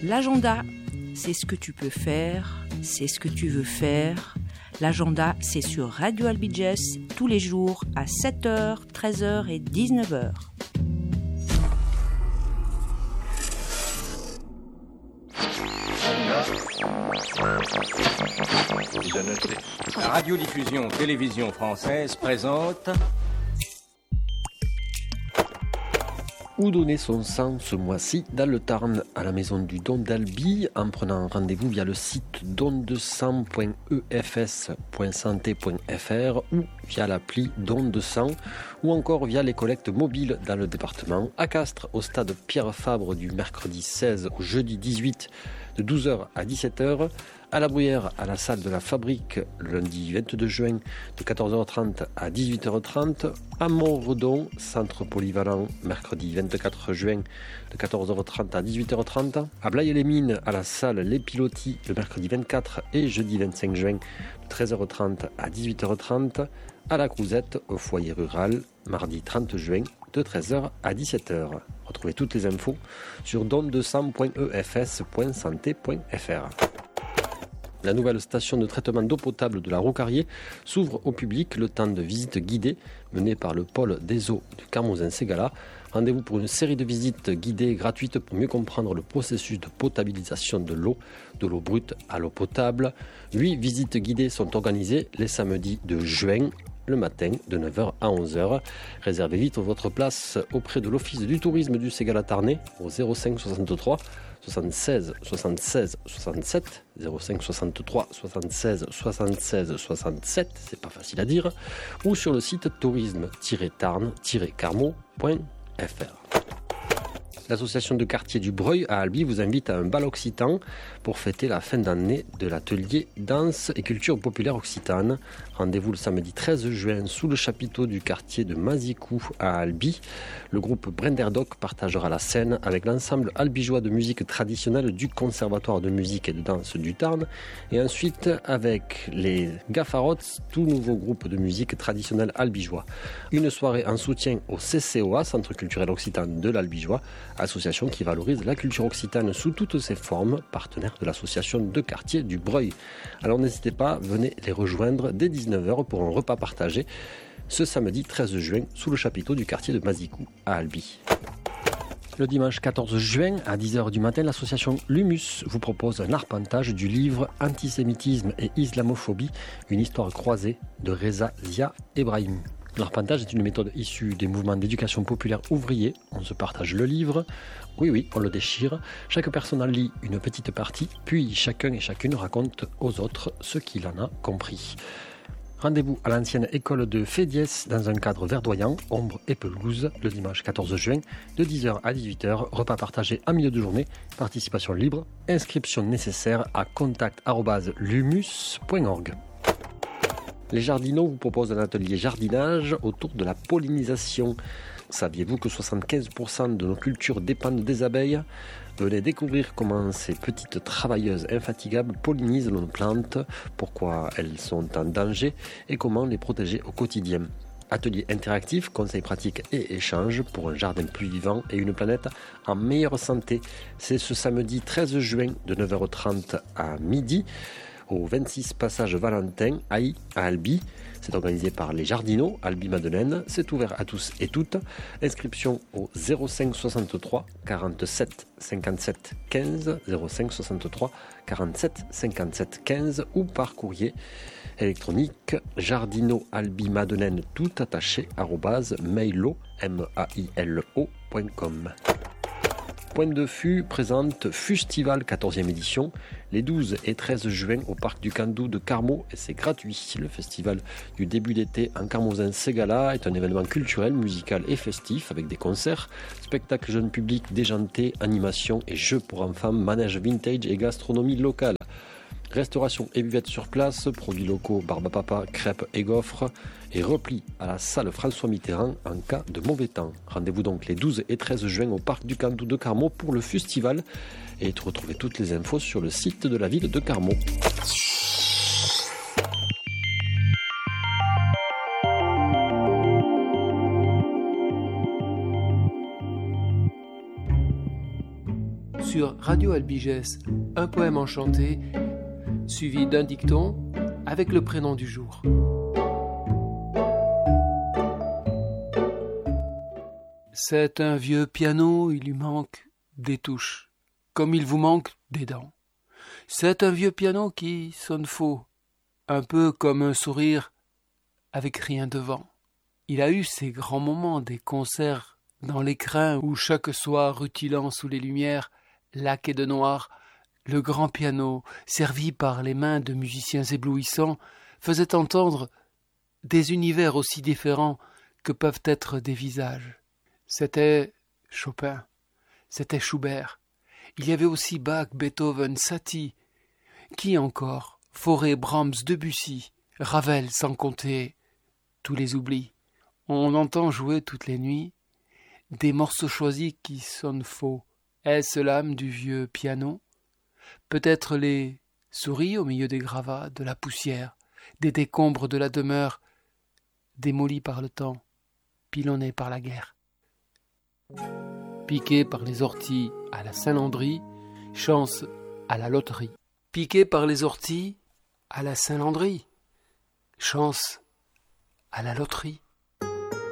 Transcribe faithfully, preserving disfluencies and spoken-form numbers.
L'agenda, c'est ce que tu peux faire, c'est ce que tu veux faire. L'agenda, c'est sur Radio Albi Jazz tous les jours à sept heures, treize heures et dix-neuf heures. La radiodiffusion télévision française présente Où donner son sang ce mois-ci dans le Tarn à la maison du don d'Albi en prenant rendez-vous via le site don de sang point e f s point santé point f r ou via l'appli Don de sang ou encore via les collectes mobiles dans le département à Castres au stade Pierre Fabre du mercredi seize au jeudi dix-huit de douze heures à dix-sept heures, à la Bruyère à la salle de la Fabrique le lundi vingt-deux juin de quatorze heures trente à dix-huit heures trente, à Montredon, centre polyvalent mercredi vingt-quatre juin de quatorze heures trente à dix-huit heures trente, à Blaye-les-Mines à la salle Les Pilotis le mercredi vingt-quatre et jeudi vingt-cinq juin de treize heures trente à dix-huit heures trente, à la Crouzette au foyer rural mardi trente juin de treize heures à dix-sept heures. Retrouvez toutes les infos sur don de sang point e f s point santé point f r. La nouvelle station de traitement d'eau potable de la Roucarrier s'ouvre au public le temps de visites guidées menées par le pôle des eaux du Carmozin-Ségala. Rendez-vous pour une série de visites guidées gratuites pour mieux comprendre le processus de potabilisation de l'eau, de l'eau brute à l'eau potable. Huit visites guidées sont organisées les samedis de juin, le matin de neuf heures à onze heures. Réservez vite votre place auprès de l'Office du tourisme du Ségala Tarnais au zéro cinq soixante-trois soixante-seize soixante-seize soixante-sept, zéro cinq soixante-trois soixante-seize soixante-seize soixante-sept, c'est pas facile à dire, ou sur le site tourisme tiret tarn tiret carmo point f r. L'association de quartier du Breuil à Albi vous invite à un bal occitan pour fêter la fin d'année de l'atelier danse et culture populaire occitane. Rendez-vous le samedi treize juin sous le chapiteau du quartier de Mazicou à Albi. Le groupe Brenderdoc partagera la scène avec l'ensemble albigeois de musique traditionnelle du Conservatoire de musique et de danse du Tarn et ensuite avec les Gaffarots, tout nouveau groupe de musique traditionnelle albigeois. Une soirée en soutien au C C O A, Centre culturel occitan de l'Albigeois, association qui valorise la culture occitane sous toutes ses formes, partenaire de l'association de quartier du Breuil. Alors n'hésitez pas, venez les rejoindre dès dix-neuf heures pour un repas partagé ce samedi treize juin sous le chapiteau du quartier de Mazicou à Albi. Le dimanche quatorze juin à dix heures du matin, l'association Lumus vous propose un arpentage du livre Antisémitisme et Islamophobie, une histoire croisée de Reza Zia Ebrahim. L'arpentage est une méthode issue des mouvements d'éducation populaire ouvriers. On se partage le livre. Oui, oui, on le déchire. Chaque personne en lit une petite partie, puis chacun et chacune raconte aux autres ce qu'il en a compris. Rendez-vous à l'ancienne école de Fédiès dans un cadre verdoyant, ombre et pelouse, le dimanche quatorze juin, de dix heures à dix-huit heures. Repas partagé en milieu de journée, participation libre, inscription nécessaire à contact arobase lumus point org. Les Jardinots vous proposent un atelier jardinage autour de la pollinisation. Saviez-vous que soixante-quinze pour cent de nos cultures dépendent des abeilles ? Venez découvrir comment ces petites travailleuses infatigables pollinisent nos plantes, pourquoi elles sont en danger et comment les protéger au quotidien. Atelier interactif, conseils pratiques et échanges pour un jardin plus vivant et une planète en meilleure santé. C'est ce samedi treize juin de neuf heures trente à midi. Au vingt-six passage Valentin, Haï, à Albi. C'est organisé par les Jardinots, Albi-Madeleine. C'est ouvert à tous et toutes. Inscription au zéro cinq soixante-trois quarante-sept cinquante-sept quinze, zéro cinq soixante-trois quarante-sept cinquante-sept quinze ou par courrier électronique jardinot albi madeleine tout attaché arobase mailo, m a i l o point com. Pointe de Fût présente Fustival quatorzième édition les douze et treize juin au parc du Candou de Carmo et c'est gratuit. Le festival du début d'été en Carmozin-Ségala est un événement culturel, musical et festif avec des concerts, spectacles jeunes publics déjantés, animations et jeux pour enfants, manège vintage et gastronomie locale. Restauration et buvette sur place, produits locaux, barbe à papa, crêpes et gaufres et repli à la salle François Mitterrand en cas de mauvais temps. Rendez-vous donc les douze et treize juin au parc du Candou de Carmo pour le Fustival et retrouvez toutes les infos sur le site de la ville de Carmo. sur Radio Albiges, un poème enchanté, suivi d'un dicton avec le prénom du jour. C'est un vieux piano, il lui manque des touches, comme il vous manque des dents. C'est un vieux piano qui sonne faux, un peu comme un sourire avec rien devant. Il a eu ses grands moments, des concerts dans l'écrin où chaque soir, rutilant sous les lumières, laqué de noir, le grand piano, servi par les mains de musiciens éblouissants, faisait entendre des univers aussi différents que peuvent être des visages. C'était Chopin, c'était Schubert. Il y avait aussi Bach, Beethoven, Satie. Qui encore? Fauré, Brahms, Debussy, Ravel, sans compter tous les oublis. On entend jouer toutes les nuits des morceaux choisis qui sonnent faux. Est-ce l'âme du vieux piano? Peut-être les souris au milieu des gravats, de la poussière, des décombres de la demeure, démolis par le temps, pilonnés par la guerre. Piqué par les orties à la Saint-Landry, chance à la loterie. Piqué par les orties à la Saint-Landry, chance à la loterie.